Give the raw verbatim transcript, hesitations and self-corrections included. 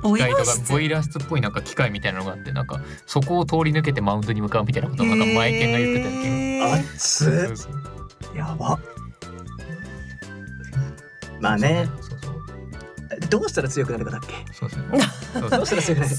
機械とかオイラ室ボイラー室っぽいなんか機械みたいなのがあって、なんかそこを通り抜けてマウンドに向かうみたいなことをなんか前犬が言ってたよね。 へー熱っそうそうやば。まあね、 そうそうどうしたら強くなるかだっけ。 そうそうそうそうどうしたら強くなる